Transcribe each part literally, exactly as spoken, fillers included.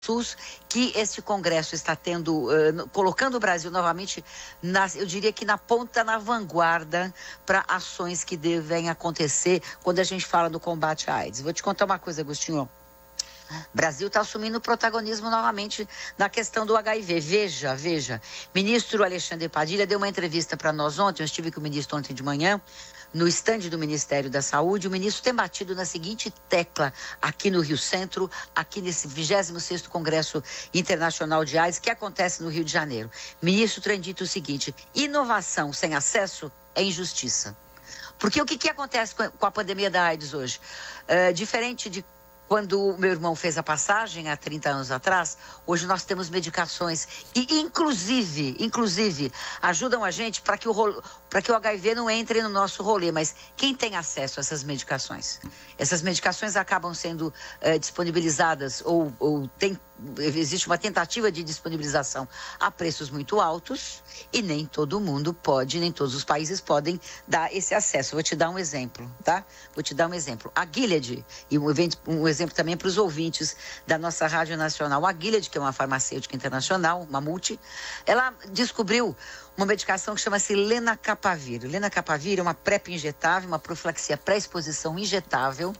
SUS, que este Congresso está tendo, uh, colocando o Brasil novamente, na, eu diria que na ponta, na vanguarda, para ações que devem acontecer quando a gente fala do combate à AIDS. Vou te contar uma coisa, Agostinho. O Brasil está assumindo protagonismo novamente na questão do H I V. Veja, veja. Ministro Alexandre Padilha deu uma entrevista para nós ontem, eu estive com o ministro ontem de manhã, no estande do Ministério da Saúde. O ministro tem batido na seguinte tecla aqui no Rio Centro, aqui nesse vigésimo sexto Congresso Internacional de AIDS, que acontece no Rio de Janeiro. O ministro tem dito o seguinte: inovação sem acesso é injustiça. Porque o que, que acontece com a pandemia da AIDS hoje? É, diferente de quando o meu irmão fez a passagem há trinta anos atrás, hoje nós temos medicações que, inclusive, inclusive, ajudam a gente para que, que o H I V não entre no nosso rolê. Mas quem tem acesso a essas medicações? Essas medicações acabam sendo eh, disponibilizadas ou, ou tem, existe uma tentativa de disponibilização a preços muito altos e nem todo mundo pode, nem todos os países podem dar esse acesso. Vou te dar um exemplo, tá? Vou te dar um exemplo. A Gilead, e um, evento, um exemplo também para os ouvintes da nossa Rádio Nacional, a Gilead, que é uma farmacêutica internacional, uma multi, ela descobriu uma medicação que chama-se Lenacapavir. Lenacapavir é uma PrEP injetável, uma profilaxia pré-exposição injetável.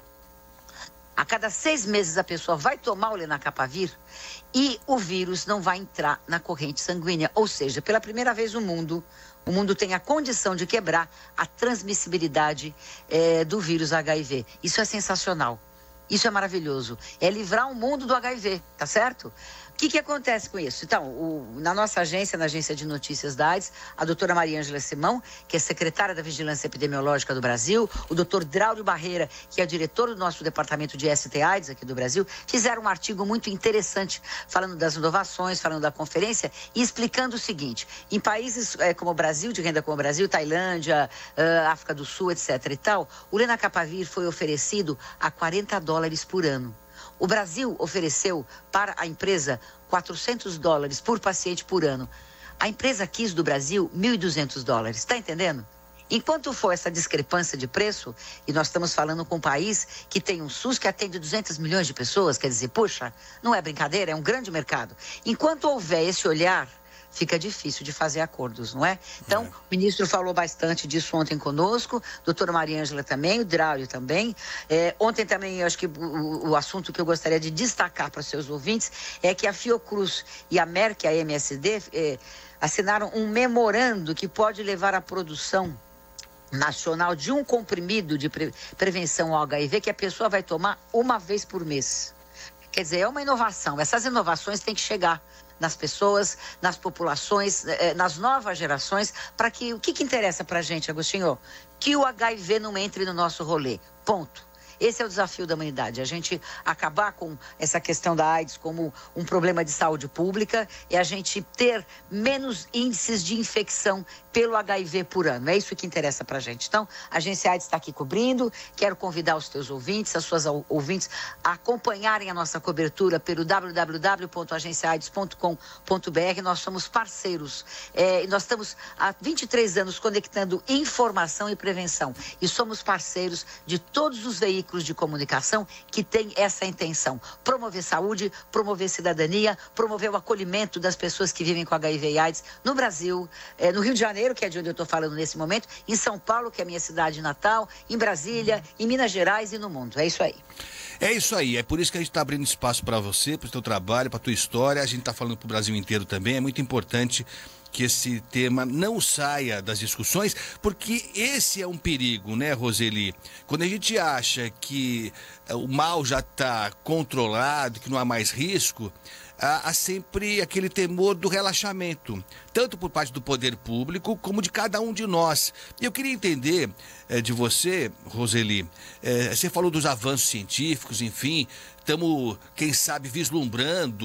A cada seis meses a pessoa vai tomar o Lenacapavir e o vírus não vai entrar na corrente sanguínea. Ou seja, pela primeira vez no mundo, o mundo tem a condição de quebrar a transmissibilidade é, do vírus H I V. Isso é sensacional. Isso é maravilhoso. É livrar o mundo do H I V, tá certo? O que, que acontece com isso? Então, o, na nossa agência, na agência de notícias da AIDS, a doutora Maria Ângela Simão, que é secretária da Vigilância Epidemiológica do Brasil, o doutor Draulio Barreira, que é diretor do nosso departamento de S T AIDS aqui do Brasil, fizeram um artigo muito interessante falando das inovações, falando da conferência e explicando o seguinte: em países é, como o Brasil, de renda como o Brasil, Tailândia, uh, África do Sul, etc e tal, o Lenacapavir foi oferecido a quarenta dólares por ano. O Brasil ofereceu para a empresa quatrocentos dólares por paciente por ano. A empresa quis do Brasil mil e duzentos dólares. Está entendendo? Enquanto for essa discrepância de preço, e nós estamos falando com um país que tem um SUS que atende duzentos milhões de pessoas, quer dizer, puxa, não é brincadeira, é um grande mercado. Enquanto houver esse olhar, fica difícil de fazer acordos, não é? Então, é. O ministro falou bastante disso ontem conosco, doutora Maria Ângela também, o Draulio também. É, ontem também, eu acho que o, o assunto que eu gostaria de destacar para os seus ouvintes é que a Fiocruz e a Merck, a M S D, é, assinaram um memorando que pode levar à produção nacional de um comprimido de pre, prevenção ao H I V que a pessoa vai tomar uma vez por mês. Quer dizer, é uma inovação. Essas inovações têm que chegar nas pessoas, nas populações, eh, nas novas gerações, para que, o que, que interessa para a gente, Agostinho? Que o H I V não entre no nosso rolê, ponto. Esse é o desafio da humanidade, a gente acabar com essa questão da AIDS como um problema de saúde pública e a gente ter menos índices de infecção pelo H I V por ano. É isso que interessa pra gente. Então, a Agência AIDS está aqui cobrindo. Quero convidar os teus ouvintes, as suas ouvintes, a acompanharem a nossa cobertura pelo w w w ponto agência aids ponto com ponto b r. Nós somos parceiros. É, nós estamos há vinte e três anos conectando informação e prevenção. E somos parceiros de todos os veículos de comunicação que têm essa intenção. Promover saúde, promover cidadania, promover o acolhimento das pessoas que vivem com H I V e AIDS no Brasil, é, no Rio de Janeiro, que é de onde eu estou falando nesse momento, em São Paulo, que é a minha cidade natal, em Brasília, em Minas Gerais e no mundo. É isso aí. É isso aí, é por isso que a gente está abrindo espaço para você, para o seu trabalho, para a tua história. A gente está falando para o Brasil inteiro também. É muito importante que esse tema não saia das discussões, porque esse é um perigo, né, Roseli? Quando a gente acha que o mal já está controlado, que não há mais risco, há sempre aquele temor do relaxamento, tanto por parte do poder público como de cada um de nós. E eu queria entender é, de você, Roseli, é, você falou dos avanços científicos, enfim, estamos, quem sabe, vislumbrando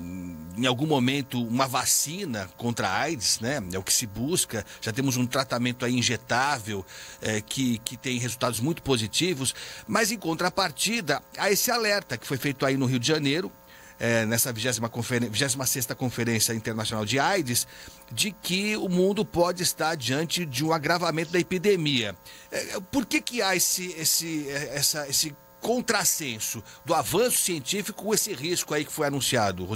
em algum momento uma vacina contra a AIDS, né? É o que se busca, já temos um tratamento aí injetável é, que, que tem resultados muito positivos, mas em contrapartida há esse alerta que foi feito aí no Rio de Janeiro, É, nessa vigésima sexta Conferência Internacional de AIDS, de que o mundo pode estar diante de um agravamento da epidemia. É, por que que há esse, esse, essa, esse contrassenso do avanço científico com esse risco aí que foi anunciado?